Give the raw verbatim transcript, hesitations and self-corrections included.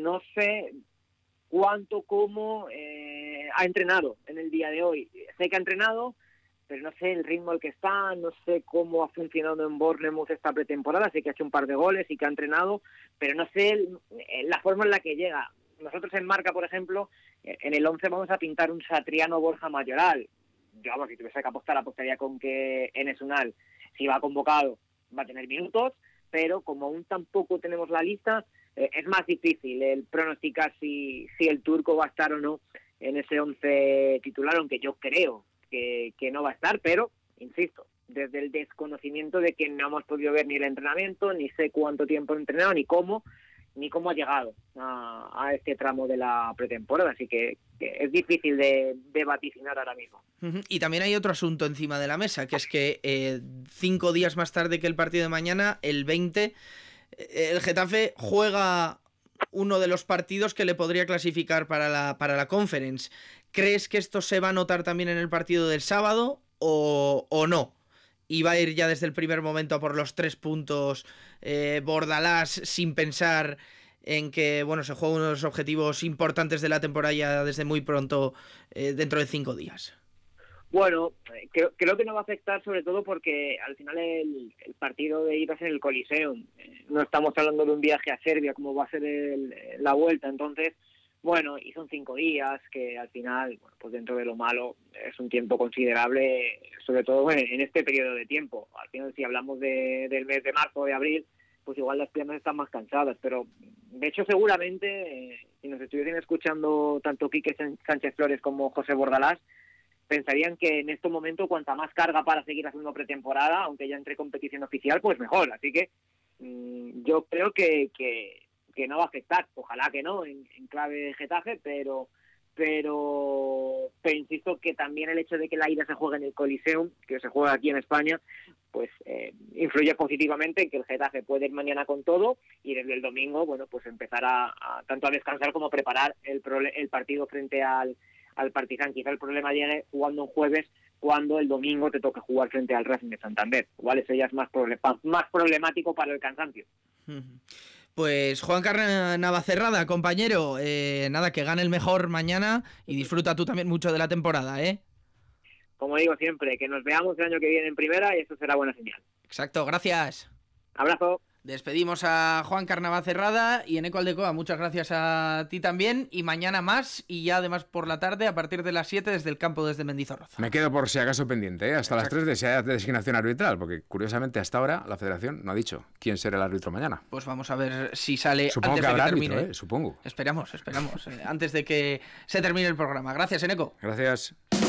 no sé cuánto, cómo eh, ha entrenado en el día de hoy. Sé que ha entrenado, pero no sé el ritmo al que está, no sé cómo ha funcionado en Bournemouth esta pretemporada. Sé que ha hecho un par de goles y que ha entrenado, pero no sé el, la forma en la que llega. Nosotros en Marca, por ejemplo, en el once vamos a pintar un Satriano Borja Mayoral. Yo, vamos, si tuviese que apostar, apostaría con que Enes Unal, si va convocado, va a tener minutos, pero como aún tampoco tenemos la lista, eh, es más difícil el pronosticar si, si el turco va a estar o no en ese once titular, aunque yo creo que, que no va a estar, pero, insisto, desde el desconocimiento de que no hemos podido ver ni el entrenamiento, ni sé cuánto tiempo ha entrenado, ni cómo, ni cómo ha llegado a, a este tramo de la pretemporada, así que, que es difícil de, de vaticinar ahora mismo. Y también hay otro asunto encima de la mesa, que es que eh, cinco días más tarde que el partido de mañana, el veinte, el Getafe juega uno de los partidos que le podría clasificar para la, para la Conference. ¿Crees que esto se va a notar también en el partido del sábado o, o no? Y va a ir ya desde el primer momento a por los tres puntos eh, Bordalás sin pensar en que bueno se juega uno de los objetivos importantes de la temporada ya desde muy pronto, eh, dentro de cinco días. Bueno, creo, creo que no va a afectar, sobre todo porque al final el, el partido de ida es en el Coliseum. No estamos hablando de un viaje a Serbia como va a ser el, la vuelta, entonces, bueno, y son cinco días que al final, bueno, pues dentro de lo malo es un tiempo considerable, sobre todo en, en este periodo de tiempo. Al final, si hablamos de, del mes de marzo o de abril, pues igual las piernas están más cansadas, pero de hecho seguramente, eh, si nos estuviesen escuchando tanto Quique Sánchez Flores como José Bordalás, pensarían que en este momento cuanta más carga para seguir haciendo pretemporada, aunque ya entre competición oficial, pues mejor. Así que mmm, yo creo que, que, que no va a afectar. Ojalá que no, en, en clave de Getafe, pero, pero pero insisto que también el hecho de que la ida se juegue en el Coliseum, que se juega aquí en España, pues eh, influye positivamente en que el Getafe puede ir mañana con todo y desde el domingo, bueno, pues empezar a, a tanto a descansar como a preparar el, el partido frente al al Partizan. Quizá el problema llegue jugando un jueves cuando el domingo te toque jugar frente al Racing de Santander. Igual eso ya es más, problem- más problemático para el cansancio. Pues Juan Carlos Navacerrada, compañero, eh, nada, que gane el mejor mañana y disfruta tú también mucho de la temporada, ¿eh? Como digo siempre, que nos veamos el año que viene en primera y eso será buena señal. Exacto, gracias. Abrazo. Despedimos a Juan Carnavacerrada y Eneco Aldecoa, muchas gracias a ti también, y mañana más, y ya además por la tarde a partir de las siete desde el campo desde Mendizorroza. Me quedo por si acaso pendiente, ¿eh? Hasta Exacto. las tres de si hay designación arbitral, porque curiosamente hasta ahora la Federación no ha dicho quién será el árbitro mañana. Pues vamos a ver si sale Supongo antes que habrá de que termine. Árbitro, ¿eh? Supongo. Esperamos, esperamos, eh, antes de que se termine el programa. Gracias, Eneco. Gracias.